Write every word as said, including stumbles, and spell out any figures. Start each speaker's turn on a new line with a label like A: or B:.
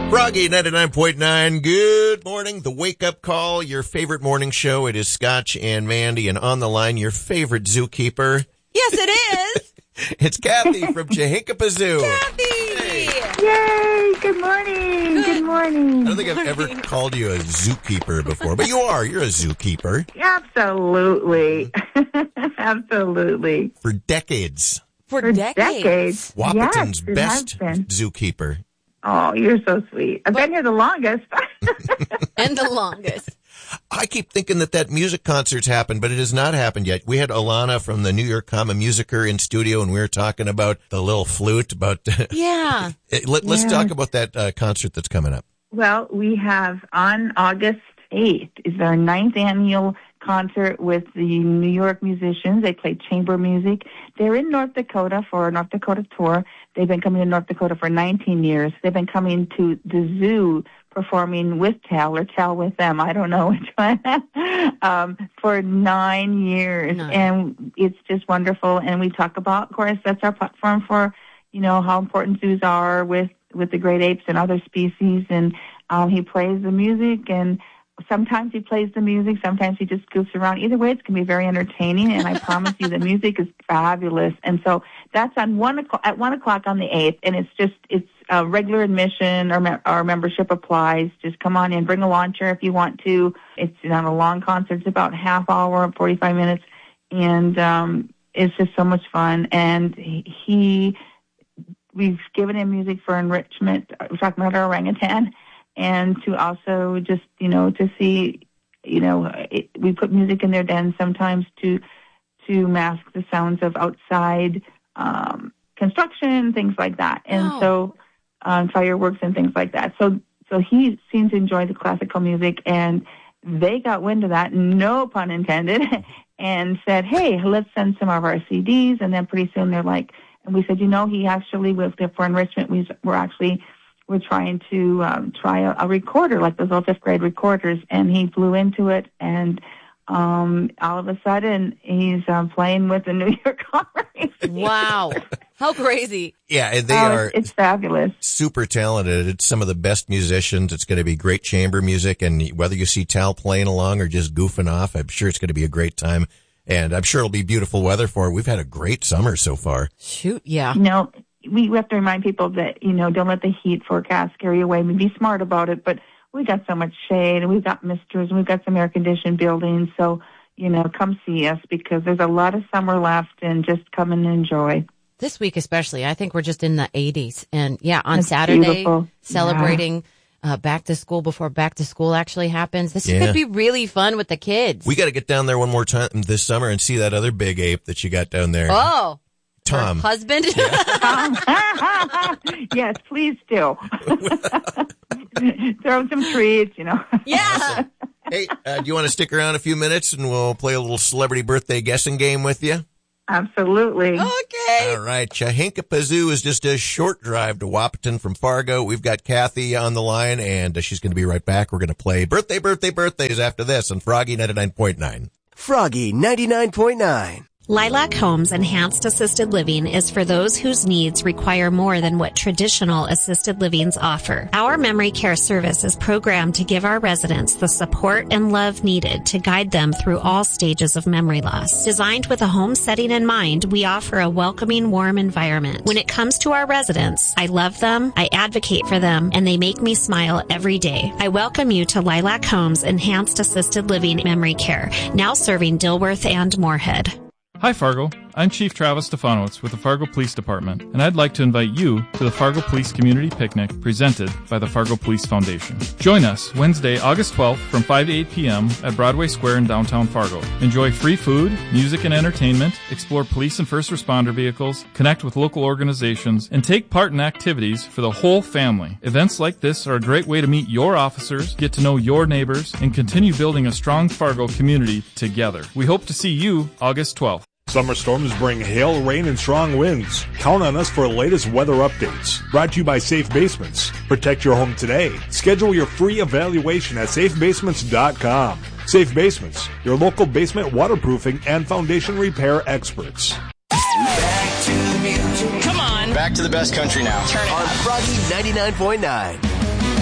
A: Froggy ninety-nine point nine, good morning. The wake-up call, your favorite morning show. It is Scotch and Mandy, and on the line, your favorite zookeeper.
B: Yes, it is.
A: It's Kathy from Chahinkapazoo.
B: Kathy!
A: Hey.
C: Yay! Good morning. Good, Good morning.
A: I don't think I've ever called you a zookeeper before, but you are. You're a zookeeper.
C: Absolutely. Absolutely.
A: For decades.
B: For,
C: For
B: decades.
C: decades.
A: Wapaton's
C: Yes,
A: best zookeeper.
C: Oh, you're so sweet. I've been here the longest.
B: And the longest.
A: I keep thinking that that music concert's happened, but it has not happened yet. We had Alana from the New York Common Musicer in studio, and we were talking about the little flute. About
B: Yeah.
A: Let, let's
C: Yeah.
A: talk about that uh, concert that's coming up.
C: Well, we have on August eighth is our ninth annual concert with the New York musicians. They play chamber music. They're in North Dakota for a North Dakota tour. They've been coming to North Dakota for nineteen years. They've been coming to the zoo performing with Tal or Tal with them. I don't know which one. um, for nine years.
B: Nine.
C: And it's just wonderful. And we talk about, of course, that's our platform for, you know, how important zoos are with, with the great apes and other species. And um, he plays the music, and sometimes he plays the music, sometimes he just goofs around. Either way, it's going to be very entertaining, and I promise you the music is fabulous. And so that's on one o'clock, at one o'clock on the eighth, and it's just, it's a regular admission. Our, me- our membership applies. Just come on in, bring a launcher if you want to. It's not a long concert. It's about half hour, forty-five minutes, and um, it's just so much fun. And he, we've given him music for enrichment. We're talking about our orangutan. And to also just, you know, to see, you know, it, we put music in their den sometimes to to mask the sounds of outside um, construction, things like that. And
B: Oh.
C: so um, fireworks and things like that. So so he seems to enjoy the classical music, and they got wind of that, no pun intended, and said, hey, let's send some of our C Ds. And then pretty soon they're like, and we said, you know, he actually, with for enrichment, we, we're actually... We're trying to um, try a, a recorder, like those old fifth grade recorders, and he flew into it, and um, all of a sudden he's um, playing with the New York Common.
B: Wow. How crazy.
A: Yeah, and they
C: oh,
A: are
C: it's, it's fabulous.
A: super talented. It's some of the best musicians. It's going to be great chamber music, and whether you see Tal playing along or just goofing off, I'm sure it's going to be a great time, and I'm sure it'll be beautiful weather for it. We've had a great summer so far.
B: Shoot, yeah.
C: You know, we have to remind people that, you know, don't let the heat forecast scare you away. I mean, be smart about it, but we got so much shade, and we've got misters, and we've got some air-conditioned buildings, so, you know, come see us, because there's a lot of summer left, and just come and enjoy.
B: This week especially, I think we're just in the eighties. And yeah, on
C: That's
B: Saturday,
C: beautiful.
B: celebrating uh, back to school before back to school actually happens. This
A: Yeah.
B: could be really fun with the kids.
A: We got to get down there one more time this summer and see that other big ape that you got down there.
B: Oh.
A: Tom.
B: Her husband?
C: Yes, please do. Throw some treats, you know.
B: Yeah.
A: Hey, uh, do you want to stick around a few minutes and we'll play a little celebrity birthday guessing game with you?
C: Absolutely.
B: Okay.
A: All right. Chahinkapazoo is just a short drive to Wapaton from Fargo. We've got Kathy on the line, and uh, she's going to be right back. We're going to play birthday, birthday, birthdays after this on Froggy ninety-nine point nine.
D: Froggy ninety-nine point nine.
E: Lilac Homes Enhanced Assisted Living is for those whose needs require more than what traditional assisted livings offer. Our memory care service is programmed to give our residents the support and love needed to guide them through all stages of memory loss. Designed with a home setting in mind, we offer a welcoming, warm environment. When it comes to our residents, I love them, I advocate for them, and they make me smile every day. I welcome you to Lilac Homes Enhanced Assisted Living Memory Care, now serving Dilworth and Moorhead.
F: Hi Fargo, I'm Chief Travis Stefanowitz with the Fargo Police Department, and I'd like to invite you to the Fargo Police Community Picnic presented by the Fargo Police Foundation. Join us Wednesday, August twelfth from five to eight p.m. at Broadway Square in downtown Fargo. Enjoy free food, music and entertainment, explore police and first responder vehicles, connect with local organizations, and take part in activities for the whole family. Events like this are a great way to meet your officers, get to know your neighbors, and continue building a strong Fargo community together. We hope to see you August twelfth.
G: Summer storms bring hail, rain, and strong winds. Count on us for the latest weather updates. Brought to you by Safe Basements. Protect your home today. Schedule your free evaluation at safe basements dot com. Safe Basements, your local basement waterproofing and foundation repair experts.
H: Back to the music. Come on. Back to the best country now. Turn it
D: On
H: up.
D: Froggy ninety-nine point nine.